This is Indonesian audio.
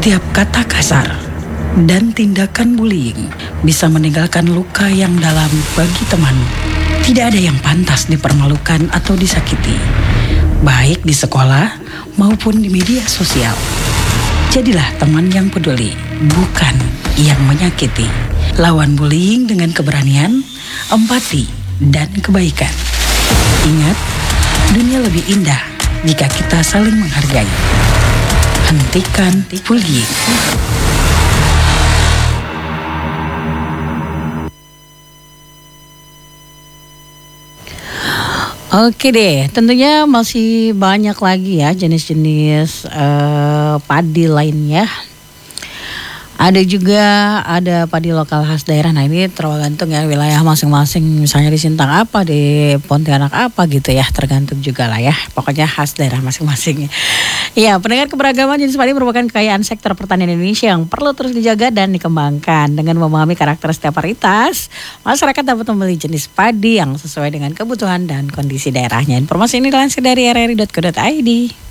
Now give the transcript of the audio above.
Setiap kata kasar dan tindakan bullying bisa meninggalkan luka yang dalam bagi teman. Tidak ada yang pantas dipermalukan atau disakiti, baik di sekolah maupun di media sosial. Jadilah teman yang peduli, bukan yang menyakiti. Lawan bullying dengan keberanian, empati, dan kebaikan. Ingat, dunia lebih indah jika kita saling menghargai. Hentikan bullying. Oke deh, tentunya masih banyak lagi ya jenis-jenis padi lainnya. Ada padi lokal khas daerah. Nah ini tergantung ya wilayah masing-masing. Misalnya di Sintang apa, di Pontianak apa gitu ya. Tergantung juga lah ya. Pokoknya khas daerah masing-masing. Ya, pendengar, keberagaman jenis padi merupakan kekayaan sektor pertanian Indonesia yang perlu terus dijaga dan dikembangkan. Dengan memahami karakter setiap varietas, masyarakat dapat memilih jenis padi yang sesuai dengan kebutuhan dan kondisi daerahnya. Informasi ini dilansir dari rri.co.id.